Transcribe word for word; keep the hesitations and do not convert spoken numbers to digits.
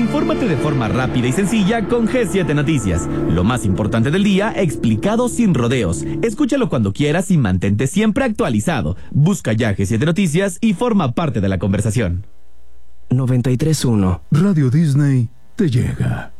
Infórmate de forma rápida y sencilla con G siete Noticias. Lo más importante del día explicado sin rodeos. Escúchalo cuando quieras y mantente siempre actualizado. Busca ya G siete Noticias y forma parte de la conversación. noventa y tres punto uno Radio Disney te llega.